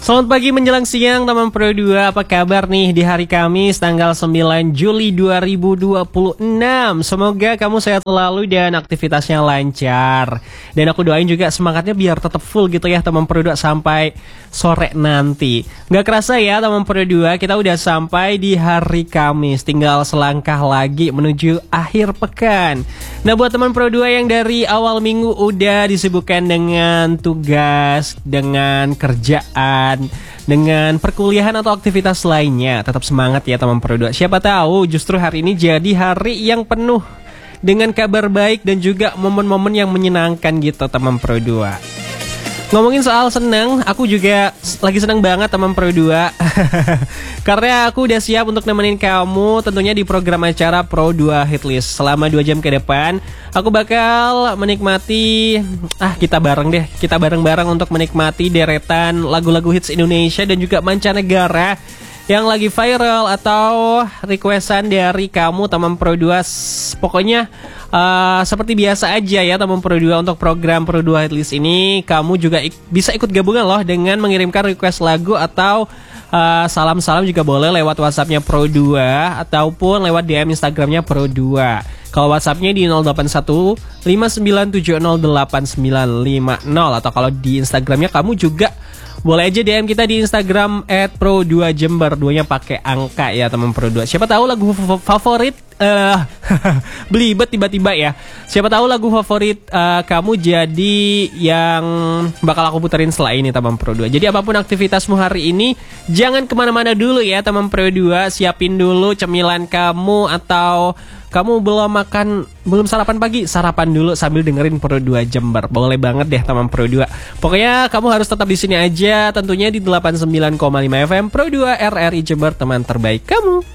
Selamat pagi menjelang siang teman Pro 2. Apa kabar nih di hari Kamis tanggal 9 Juli 2026. Semoga kamu sehat selalu dan aktivitasnya lancar. Dan aku doain juga semangatnya biar tetap full gitu ya teman Pro 2 sampai sore nanti. Gak kerasa ya teman Pro 2, kita udah sampai di hari Kamis. Tinggal selangkah lagi menuju akhir pekan. Nah buat teman Pro 2 yang dari awal minggu udah disibukkan dengan tugas, dengan kerjaan, dengan perkuliahan atau aktivitas lainnya, tetap semangat ya teman Pro 2. Siapa tahu justru hari ini jadi hari yang penuh dengan kabar baik dan juga momen-momen yang menyenangkan gitu teman Pro 2. Ngomongin soal seneng, aku juga lagi seneng banget teman Pro 2. Karena aku udah siap untuk nemenin kamu tentunya di program acara Pro 2 Hitlist. Selama 2 jam ke depan, aku bakal menikmati, kita bareng-bareng untuk menikmati deretan lagu-lagu hits Indonesia dan juga mancanegara yang lagi viral atau requestan dari kamu teman Pro 2. Pokoknya seperti biasa aja ya teman Pro 2, untuk program Pro 2 Hitlist ini kamu juga bisa ikut gabungan loh dengan mengirimkan request lagu atau salam-salam juga boleh lewat WhatsAppnya Pro 2 ataupun lewat DM Instagramnya Pro 2. Kalau WhatsAppnya di 081 597089950, atau kalau di Instagramnya kamu juga boleh aja DM kita di Instagram @pro2jember, 2-nya pakai angka ya teman Pro 2. Siapa tahu lagu favorit belibet tiba-tiba ya. Siapa tahu lagu favorit kamu jadi yang bakal aku puterin setelah ini teman Pro 2. Jadi apapun aktivitasmu hari ini, jangan kemana-mana dulu ya teman Pro 2. Siapin dulu cemilan kamu, atau kamu belum sarapan pagi, sarapan dulu sambil dengerin Pro 2 Jember. Boleh banget deh teman Pro 2. Pokoknya kamu harus tetap di sini aja, tentunya di 89,5 FM Pro 2 RRI Jember, teman terbaik kamu.